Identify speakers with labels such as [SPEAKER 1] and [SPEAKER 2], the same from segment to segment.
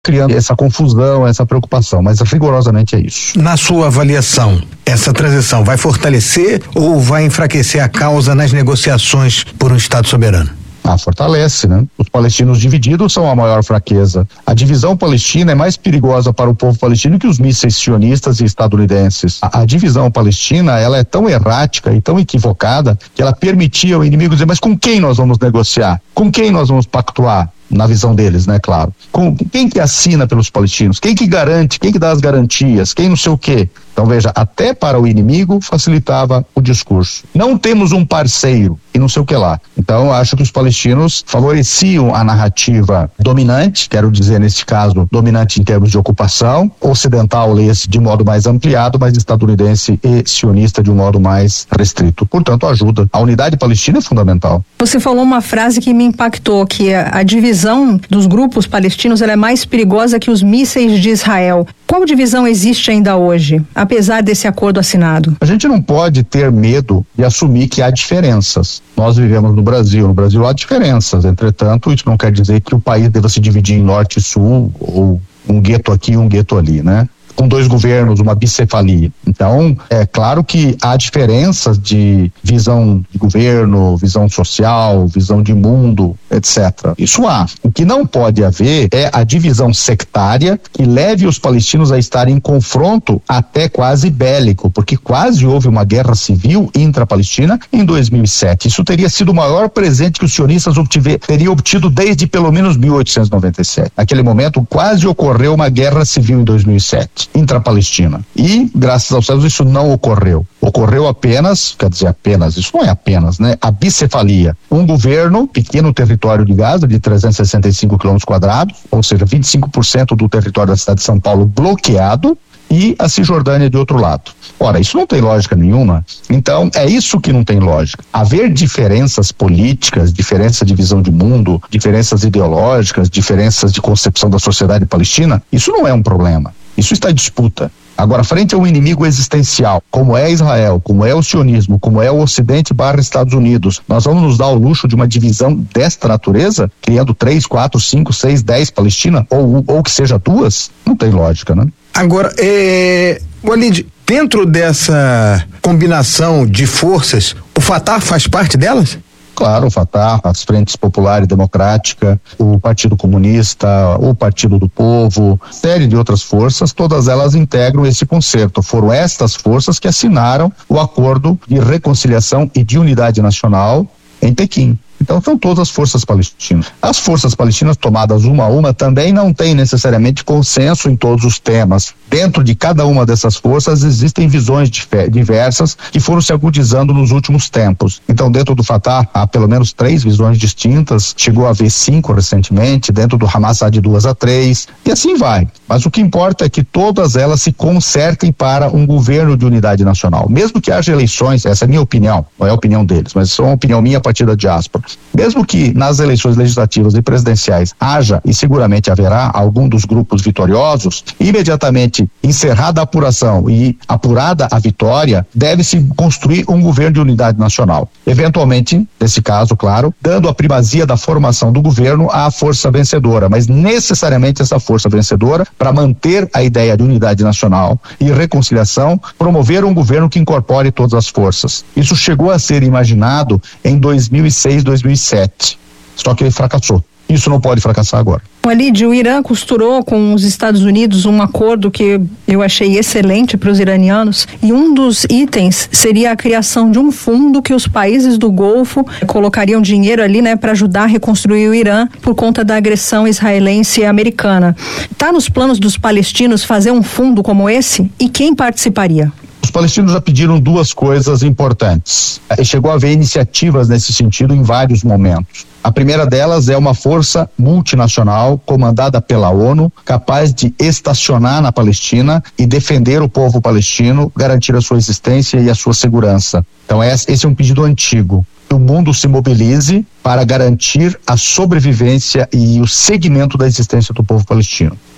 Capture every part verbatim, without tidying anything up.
[SPEAKER 1] criando essa confusão, essa preocupação, mas rigorosamente é isso.
[SPEAKER 2] Na sua avaliação, essa transição vai fortalecer ou vai enfraquecer a causa nas negociações por um Estado soberano?
[SPEAKER 1] Ah, fortalece, né? Os palestinos divididos são a maior fraqueza. A divisão palestina é mais perigosa para o povo palestino que os mísseis sionistas e estadunidenses. A, a divisão palestina, ela é tão errática e tão equivocada que ela permitia ao inimigo dizer, mas com quem nós vamos negociar? Com quem nós vamos pactuar? Na visão deles, né, claro. Com quem que assina pelos palestinos? Quem que garante? Quem que dá as garantias? Quem não sei o quê? Então veja, até para o inimigo facilitava o discurso. Não temos um parceiro e não sei o que lá. Então acho que os palestinos favoreciam a narrativa dominante, quero dizer nesse caso, dominante em termos de ocupação, ocidental lê-se de modo mais ampliado, mas estadunidense e sionista de um modo mais restrito. Portanto, ajuda. A unidade palestina é fundamental.
[SPEAKER 3] Você falou uma frase que me impactou, que a, a divisão dos grupos palestinos ela é mais perigosa que os mísseis de Israel. Qual divisão existe ainda hoje, apesar desse acordo assinado?
[SPEAKER 1] A gente não pode ter medo de assumir que há diferenças. Nós vivemos no Brasil, no Brasil há diferenças, entretanto, isso não quer dizer que o país deva se dividir em norte e sul, ou um gueto aqui e um gueto ali, né? Com dois governos, uma bicefalia. Então, é claro que há diferenças de visão de governo, visão social, visão de mundo, etcétera. Isso há. O que não pode haver é a divisão sectária que leve os palestinos a estarem em confronto até quase bélico, porque quase houve uma guerra civil intra-palestina em dois mil e sete. Isso teria sido o maior presente que os sionistas obtiver, teriam obtido desde pelo menos mil oitocentos e noventa e sete. Naquele momento, quase ocorreu uma guerra civil em dois mil e sete. Intra-Palestina. E, graças aos céus, isso não ocorreu. Ocorreu apenas, quer dizer, apenas, isso não é apenas, né? A bicefalia. Um governo, pequeno território de Gaza, de trezentos e sessenta e cinco quilômetros quadrados, ou seja, vinte e cinco por cento do território da cidade de São Paulo bloqueado, e a Cisjordânia de outro lado. Ora, isso não tem lógica nenhuma. Então, é isso que não tem lógica. Haver diferenças políticas, diferença de visão de mundo, diferenças ideológicas, diferenças de concepção da sociedade palestina, isso não é um problema. Isso está em disputa. Agora, frente a um inimigo existencial, como é Israel, como é o sionismo, como é o Ocidente barra Estados Unidos, nós vamos nos dar o luxo de uma divisão desta natureza, criando três, quatro, cinco, seis, dez Palestina, ou, ou que seja duas? Não tem lógica, né?
[SPEAKER 2] Agora, é... Walid, dentro dessa combinação de forças, o Fatah faz parte delas?
[SPEAKER 1] Claro, o Fatah, as Frentes Popular e Democrática, o Partido Comunista, o Partido do Povo, série de outras forças, todas elas integram esse concerto. Foram estas forças que assinaram o acordo de reconciliação e de unidade nacional em Pequim. Então são todas as forças palestinas. As forças palestinas tomadas uma a uma também não têm necessariamente consenso em todos os temas. Dentro de cada uma dessas forças existem visões diversas que foram se agudizando nos últimos tempos. Então dentro do Fatah há pelo menos três visões distintas, chegou a haver cinco recentemente, dentro do Hamas há de duas a três, e assim vai. Mas o que importa é que todas elas se concertem para um governo de unidade nacional. Mesmo que haja eleições, essa é a minha opinião, não é a opinião deles, mas é uma opinião minha a partir da diáspora. Mesmo que nas eleições legislativas e presidenciais haja, e seguramente haverá, algum dos grupos vitoriosos, imediatamente encerrada a apuração e apurada a vitória, deve-se construir um governo de unidade nacional. Eventualmente, nesse caso, claro, dando a primazia da formação do governo à força vencedora, mas necessariamente essa força vencedora, para manter a ideia de unidade nacional e reconciliação, promover um governo que incorpore todas as forças. Isso chegou a ser imaginado em dois mil e seis, dois mil e sete, só que ele fracassou. Isso não pode fracassar agora.
[SPEAKER 3] Walid, o Irã costurou com os Estados Unidos um acordo que eu achei excelente para os iranianos, e um dos itens seria a criação de um fundo que os países do Golfo colocariam dinheiro ali, né, para ajudar a reconstruir o Irã por conta da agressão israelense e americana. Está nos planos dos palestinos fazer um fundo como esse? E quem participaria?
[SPEAKER 1] Os palestinos já pediram duas coisas importantes. Chegou a haver iniciativas nesse sentido em vários momentos. A primeira delas é uma força multinacional comandada pela ONU, capaz de estacionar na Palestina e defender o povo palestino, garantir a sua existência e a sua segurança. Então esse é um pedido antigo. Que o mundo se mobilize para garantir a sobrevivência e o segmento da existência do povo palestino.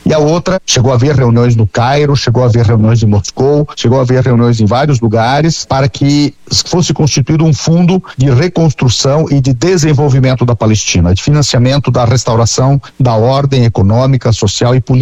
[SPEAKER 1] E a outra, chegou a haver reuniões no Cairo, chegou a haver reuniões em Moscou, chegou a haver reuniões em vários lugares para que fosse constituído um fundo de reconstrução e de desenvolvimento da Palestina, de financiamento da restauração da ordem econômica, social e política